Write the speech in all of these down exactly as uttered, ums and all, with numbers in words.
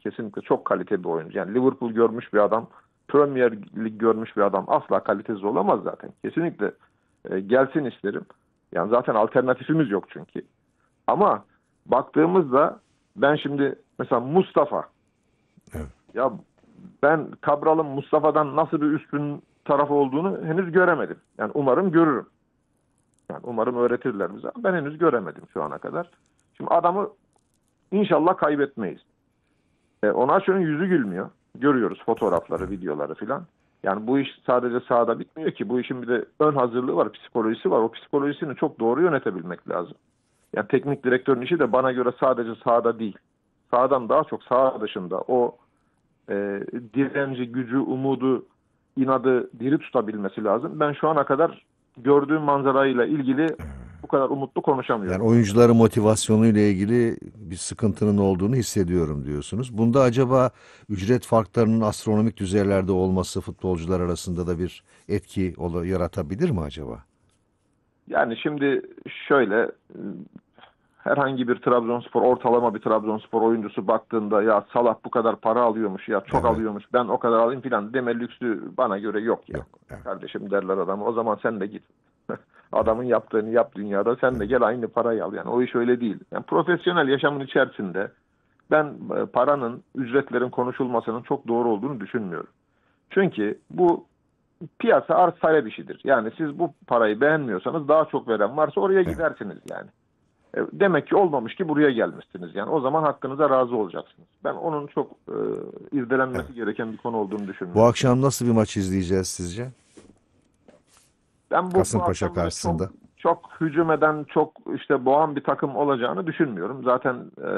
Kesinlikle çok kaliteli bir oyuncu. Yani Liverpool görmüş bir adam, Premier Lig görmüş bir adam asla kalitesiz olamaz zaten. Kesinlikle e, gelsin isterim. Yani zaten alternatifimiz yok çünkü. Ama baktığımızda ben şimdi mesela Mustafa, Evet. ya ben Cabral'ın Mustafa'dan nasıl bir üstün tarafı olduğunu henüz göremedim. Yani umarım görürüm. Yani umarım öğretirler bize. Ben henüz göremedim şu ana kadar. Şimdi adamı inşallah kaybetmeyiz. E, Onaçu'nun yüzü gülmüyor. Görüyoruz fotoğrafları, videoları filan. Yani bu iş sadece sahada bitmiyor ki. Bu işin bir de ön hazırlığı var, psikolojisi var. O psikolojisini çok doğru yönetebilmek lazım. Yani teknik direktörün işi de bana göre sadece sahada değil. Sahadan daha çok saha dışında o e, direnci, gücü, umudu, inadı diri tutabilmesi lazım. Ben şu ana kadar gördüğüm manzarayla ilgili bu kadar umutlu konuşamıyorum. Yani oyuncuların motivasyonuyla ilgili bir sıkıntının olduğunu hissediyorum diyorsunuz. Bunda acaba ücret farklarının astronomik düzeylerde olması futbolcular arasında da bir etki yaratabilir mi acaba? Yani şimdi şöyle, herhangi bir Trabzonspor, ortalama bir Trabzonspor oyuncusu baktığında ya Salah bu kadar para alıyormuş, ya çok Evet. alıyormuş, ben o kadar alayım filan deme lüksü bana göre yok ya. Yok. Evet. Kardeşim derler adamı, o zaman sen de git. Adamın yaptığını yap dünyada, sen de gel aynı parayı al. Yani o iş öyle değil. Yani profesyonel yaşamın içerisinde ben paranın, ücretlerin konuşulmasının çok doğru olduğunu düşünmüyorum. Çünkü bu piyasa arz talep işidir. Yani siz bu parayı beğenmiyorsanız daha çok veren varsa oraya Evet. gidersiniz yani. Demek ki olmamış ki buraya gelmişsiniz. Yani o zaman hakkınıza razı olacaksınız. Ben onun çok e, irdelenmesi Evet. gereken bir konu olduğunu düşünüyorum. Bu akşam nasıl bir maç izleyeceğiz sizce? Ben bu, bu Kasımpaşa akşam böyle çok karşısında. çok hücum eden, çok işte boğan bir takım olacağını düşünmüyorum. Zaten e,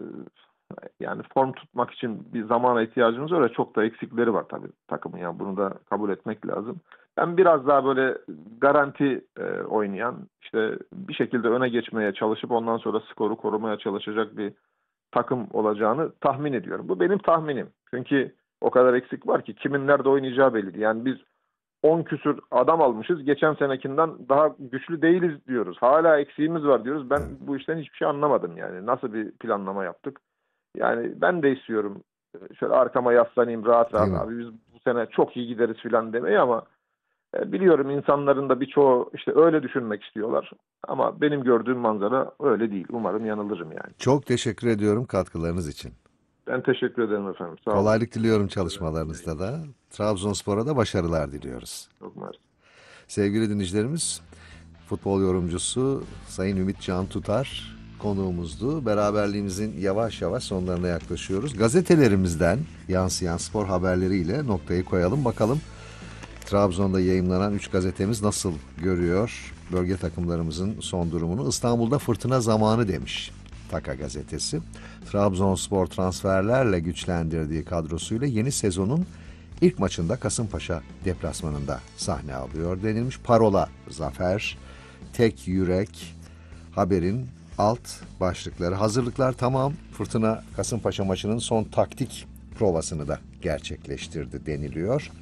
yani form tutmak için bir zamana ihtiyacımız var ve çok da eksikleri var tabii takımın. Yani bunu da kabul etmek lazım. Ben biraz daha böyle garanti e, oynayan, işte bir şekilde öne geçmeye çalışıp ondan sonra skoru korumaya çalışacak bir takım olacağını tahmin ediyorum. Bu benim tahminim. Çünkü o kadar eksik var ki kimin nerede oynayacağı belli değil. Yani biz on küsür adam almışız. Geçen senekinden daha güçlü değiliz diyoruz. Hala eksiğimiz var diyoruz. Ben Evet. bu işten hiçbir şey anlamadım yani. Nasıl bir planlama yaptık? Yani ben de istiyorum şöyle arkama yaslanayım rahat Değil rahat. mi? Abi biz bu sene çok iyi gideriz filan demeyi ama e, biliyorum insanların da birçoğu işte öyle düşünmek istiyorlar. Ama benim gördüğüm manzara öyle değil. Umarım yanılırım yani. Çok teşekkür ediyorum katkılarınız için. Ben teşekkür ederim efendim. Sağ olun. Kolaylık diliyorum çalışmalarınızda da. Trabzonspor'a da başarılar diliyoruz. Çok mersi. Sevgili dinleyicilerimiz, futbol yorumcusu Sayın Ümit Can Tutar konuğumuzdu. Beraberliğimizin yavaş yavaş sonlarına yaklaşıyoruz. Gazetelerimizden yansıyan spor haberleriyle noktayı koyalım. Bakalım Trabzon'da yayımlanan üç gazetemiz nasıl görüyor bölge takımlarımızın son durumunu? İstanbul'da fırtına zamanı demiş Taka gazetesi. Trabzonspor transferlerle güçlendirdiği kadrosuyla yeni sezonun ilk maçında Kasımpaşa deplasmanında sahne alıyor denilmiş. Parola zafer, tek yürek haberin alt başlıkları. Hazırlıklar tamam. Fırtına Kasımpaşa maçının son taktik provasını da gerçekleştirdi deniliyor.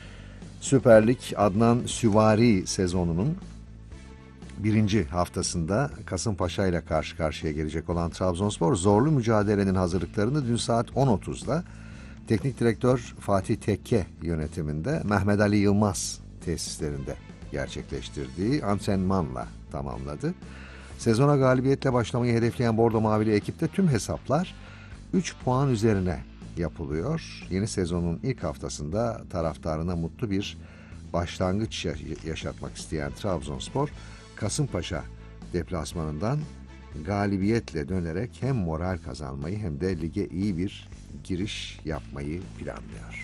Süper Lig Adnan Süvari sezonunun birinci haftasında Kasımpaşa ile karşı karşıya gelecek olan Trabzonspor zorlu mücadelenin hazırlıklarını dün saat on otuzda Teknik Direktör Fatih Tekke yönetiminde Mehmet Ali Yılmaz tesislerinde gerçekleştirdiği antrenmanla tamamladı. Sezona galibiyetle başlamayı hedefleyen Bordo Mavili ekipte tüm hesaplar üç puan üzerine yapılıyor. Yeni sezonun ilk haftasında taraftarına mutlu bir başlangıç yaşatmak isteyen Trabzonspor, Kasımpaşa deplasmanından galibiyetle dönerek hem moral kazanmayı hem de lige iyi bir giriş yapmayı planlıyor.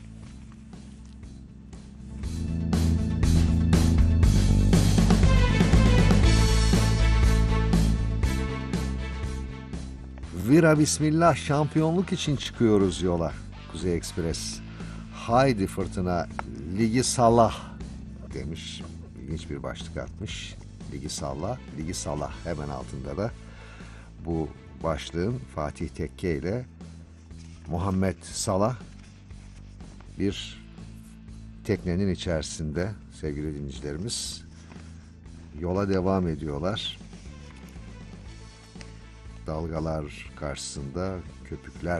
Vira bismillah, şampiyonluk için çıkıyoruz yola. Kuzey Ekspres. Haydi fırtına, ligi sallah demiş. İlginç bir başlık atmış. Ligi sallah, ligi sallah. Hemen altında da bu başlığın Fatih Tekke ile Muhammed Salah bir teknenin içerisinde sevgili dinleyicilerimiz yola devam ediyorlar. Dalgalar karşısında köpükler